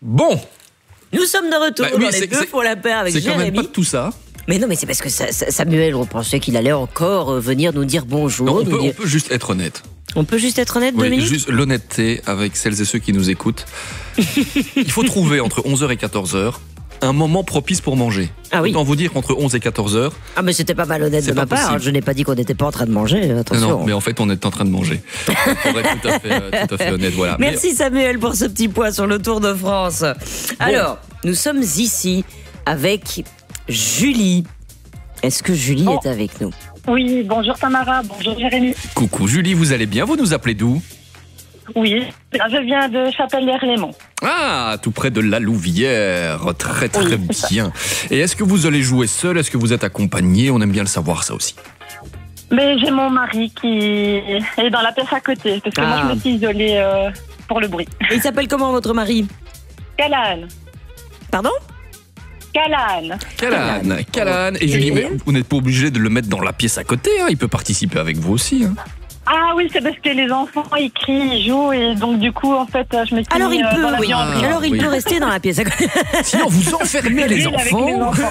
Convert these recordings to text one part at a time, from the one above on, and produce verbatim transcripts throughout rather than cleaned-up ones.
Bon. Nous sommes de retour Bah, oui, dans les c'est- deux c'est- font la paire avec C'est Jérémy. quand même pas tout ça. Mais non, mais c'est parce que ça- ça- Samuel, on pensait qu'il allait encore euh, venir nous dire bonjour. Non, on, nous peut, dire- on peut juste être honnête. on peut juste être honnête deux Oui, minutes. juste l'honnêteté avec celles et ceux qui nous écoutent. Il faut trouver entre onze heures et quatorze heures un moment propice pour manger. Ah oui. Autant vous dire qu'entre onze et quatorze heures, Ah, mais c'était pas malhonnête C'est de ma pas part. possible. Je n'ai pas dit qu'on n'était pas en train de manger. non, Attention. non, mais en fait, on est en train de manger. Pour être tout à fait, euh, tout à fait honnête, voilà. Mais- Merci Samuel pour ce petit point sur le Tour de France. Alors, nous sommes ici avec Julie. Est-ce que Julie Oh. est avec nous? Oui, bonjour Tamara, bonjour Jérémy. Coucou Julie, vous allez bien? Vous nous appelez d'où? Oui, je viens de Chapelle-Léry-Lémont. Ah, tout près de la Louvière. Très très Oui, c'est bien. Et est-ce que vous allez jouer seul? Est-ce que vous êtes accompagné? On aime bien le savoir, ça aussi. Mais j'ai mon mari qui est dans la pièce à côté, parce que Ah. moi je me suis isolée euh, pour le bruit. Et il s'appelle comment votre mari? Calan, Pardon? Calan. Calan, Calan. Et Ok. Julie, mais vous n'êtes pas obligé de le mettre dans la pièce à côté, hein. Il peut participer avec vous aussi, hein. Ah oui, c'est parce que les enfants ils crient, ils jouent, et donc du coup en fait je me suis Alors mis, il euh, peut, dans la oui. vianderie. Alors il oui. peut rester dans la pièce à côté. Sinon, vous enfermez les Ville avec enfants. les enfants.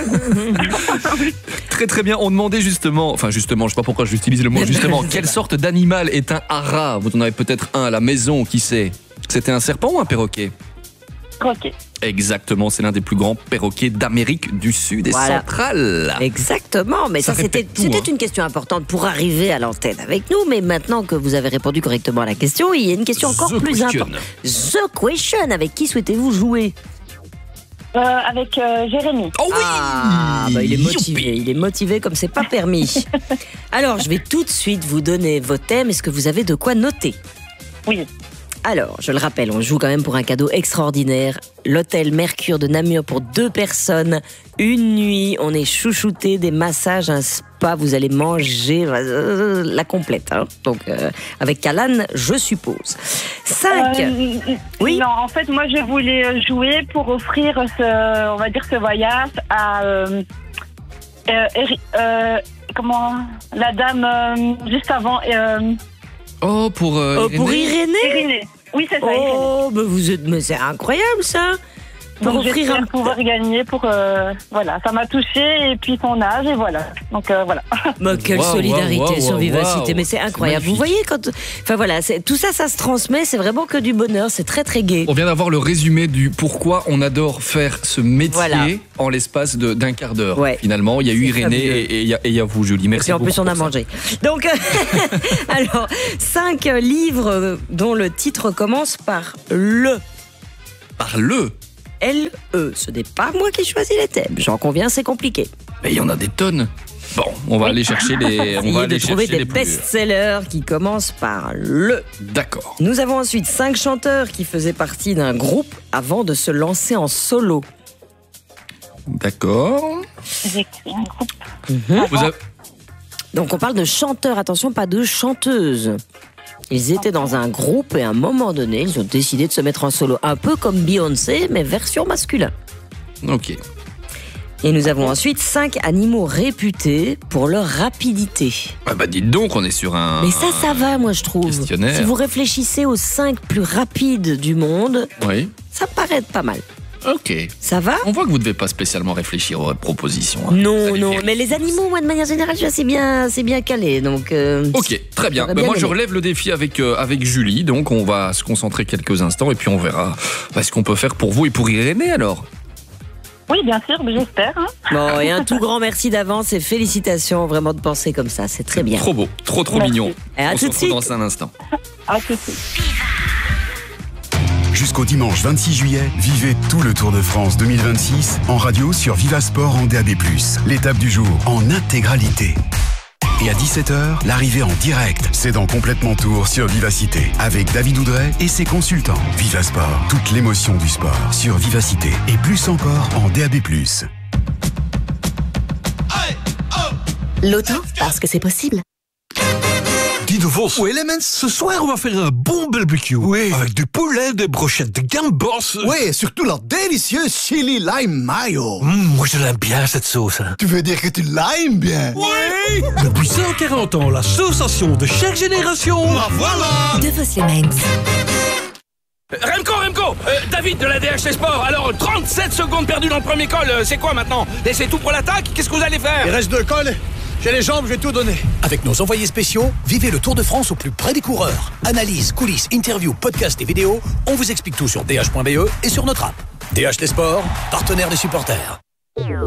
Très très bien. On demandait justement, enfin justement, je sais pas pourquoi j'utilise le mot justement, quelle sorte d'animal est un hara? Vous en avez peut-être un à la maison, qui sait? C'était un serpent ou un perroquet? Ok. Exactement, c'est l'un des plus grands perroquets d'Amérique du Sud et Voilà. centrale. Exactement, mais ça, Ça c'était répète tout, c'était hein. une question importante pour arriver à l'antenne avec nous, mais maintenant que vous avez répondu correctement à la question, il y a une question encore The plus question. importante. The question, avec qui souhaitez-vous jouer? Euh, avec euh, Jérémy. Oh oui. Ah, bah, il est motivé, Youpi. il est motivé comme c'est pas permis. Alors, je vais tout de suite vous donner vos thèmes. Est-ce que vous avez de quoi noter? Oui. Alors, je le rappelle, on joue quand même pour un cadeau extraordinaire. L'hôtel Mercure de Namur pour deux personnes. Une nuit, on est chouchouté, des massages, un spa, vous allez manger euh, la complète. Hein. Donc, euh, avec Calan, je suppose. Cinq. Euh, Oui. Non, en fait, moi, je voulais jouer pour offrir ce, on va dire, ce voyage à, euh, euh, Eri- euh, comment, la dame euh, juste avant, euh, Oh, pour, euh, Oh, pour Irénée. Irénée. Irénée. Oui, c'est ça, Irénée. Oh, mais vous êtes, mais c'est incroyable ça. Pour Donc, offrir j'espère un. pouvoir gagner pour, euh, voilà, ça m'a touchée et puis son âge et voilà. Donc euh, voilà. Mais quelle Waouh, solidarité waouh, sur waouh, Vivacité, waouh. mais c'est incroyable. C'est Vous magnifique. voyez quand, enfin voilà, c'est- tout ça, ça se transmet, c'est vraiment que du bonheur, c'est très très gai. On vient d'avoir le résumé du pourquoi on adore faire ce métier Voilà. en l'espace de- d'un quart d'heure. Ouais. Finalement, il y a eu C'est Irénée fabuleux. et et il y, a- et il y a vous, Julie. Et Merci puis en beaucoup. plus, on a pour ça. mangé. Donc, alors, cinq livres euh, dont le titre commence par le. Par le. L E. Ce n'est pas moi qui choisis les thèmes. J'en conviens, c'est compliqué. Mais il y en a des tonnes. Bon, on va aller chercher les. On Essayez va de aller trouver chercher des les plus. best-sellers qui commencent par le. D'accord. Nous avons ensuite cinq chanteurs qui faisaient partie d'un groupe avant de se lancer en solo. D'accord. J'ai écrit un groupe. Vous avez- Donc on parle de chanteurs, attention, pas de chanteuses. Ils étaient dans un groupe et à un moment donné, ils ont décidé de se mettre en solo. Un peu comme Beyoncé, mais version masculin. Ok. Et nous avons ensuite cinq animaux réputés pour leur rapidité. Ah bah dites donc, on est sur un. Mais ça, ça va, moi, je trouve. Questionnaire. Si vous réfléchissez aux cinq plus rapides du monde, Oui. ça paraît être pas mal. Ok. Ça va? On voit que vous ne devez pas spécialement réfléchir aux propositions. hein. Non, Vous allez non, vérifier. mais les animaux, moi, de manière générale, je suis assez bien, assez bien calé, donc... euh, Ok, très bien. J'aurais Ben bien moi, je aimé. relève le défi avec, euh, avec Julie. Donc, on va se concentrer quelques instants et puis on verra bah, ce qu'on peut faire pour vous et pour Irénée alors. Oui, bien sûr, mais j'espère. Hein. Bon, et un tout grand merci d'avance et félicitations vraiment de penser comme ça, c'est très bien. Trop beau, trop trop Merci. mignon. Et à on tout se de retrouve suite. dans un instant. À tout de suite. Jusqu'au dimanche vingt-six juillet, vivez tout le Tour de France deux mille vingt-six en radio sur Vivasport en D A B plus. L'étape du jour en intégralité. Et à dix-sept heures, l'arrivée en direct, c'est dans Complètement Tour sur Vivacité. Avec David Oudret et ses consultants. Vivasport, toute l'émotion du sport sur Vivacité. Et plus encore en D A B plus. L'auto, parce que c'est possible. Guy de Vos. Oui, les mens, ce soir, on va faire un bon barbecue. Oui. Avec du poulet, des brochettes de gambas. Oui, et surtout la délicieuse chili lime mayo. Mmh, moi, je l'aime bien, cette sauce. Hein. Tu veux dire que tu l'aimes bien? Oui. Depuis cent quarante ans, l'association de chaque génération. Ah, voilà. De Vos les Mens. Remco, Remco euh, David de la D H T Sport. Alors, trente-sept secondes perdues dans le premier col, euh, c'est quoi maintenant? Et c'est tout pour l'attaque? Qu'est-ce que vous allez faire? Il reste deux cols. J'ai les jambes, je vais tout donner. Avec nos envoyés spéciaux, vivez le Tour de France au plus près des coureurs. Analyse, coulisses, interviews, podcasts et vidéos, on vous explique tout sur d h point b e et sur notre app. D H T Sport, partenaire des supporters.